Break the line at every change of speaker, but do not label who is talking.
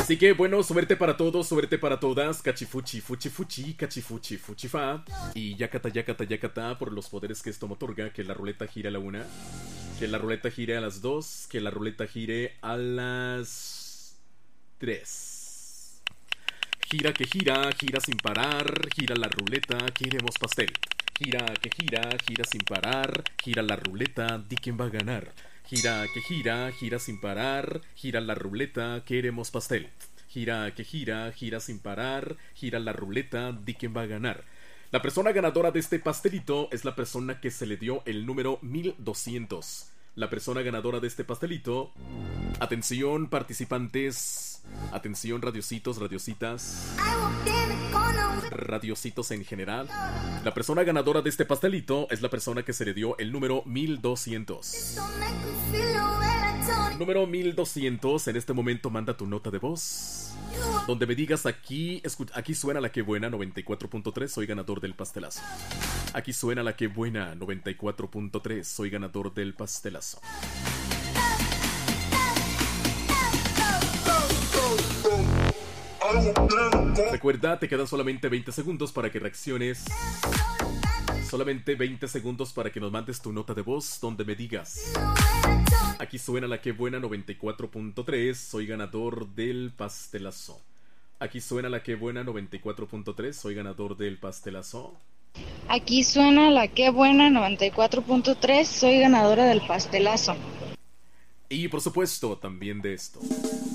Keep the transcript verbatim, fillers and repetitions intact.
Así que bueno, suerte para todos, suerte para todas. Cachifuchi, fuchi, fuchi, cachifuchi, fuchifa. Y yakata, yakata, yakata por los poderes que esto me otorga. Que la ruleta gire a la una. Que la ruleta gire a las dos. Que la ruleta gire a las tres. Gira que gira, gira sin parar. Gira la ruleta, queremos pastel. Gira que gira, gira sin parar. Gira la ruleta, di quién va a ganar. Gira que gira, gira sin parar. Gira la ruleta, queremos pastel. Gira que gira, gira sin parar. Gira la ruleta, di quién va a ganar. La persona ganadora de este pastelito es la persona que se le dio el número mil doscientos. La persona ganadora de este pastelito. Atención, participantes. Atención, radiocitos, radiocitas. Radiocitos en general. La persona ganadora de este pastelito es la persona que se le dio el número mil doscientos. Número mil doscientos. En este momento manda tu nota de voz, donde me digas aquí, aquí suena la que buena noventa y cuatro punto tres, soy ganador del pastelazo. Aquí suena la que buena noventa y cuatro punto tres, soy ganador del pastelazo. Recuerda, te quedan solamente veinte segundos para que reacciones. Solamente veinte segundos para que nos mandes tu nota de voz donde me digas: aquí suena la que buena noventa y cuatro punto tres, soy ganador del pastelazo. Aquí suena la que buena noventa y cuatro punto tres, soy ganador del pastelazo.
Aquí suena la que buena noventa y cuatro punto tres, soy ganadora del pastelazo.
Y por supuesto, también de esto.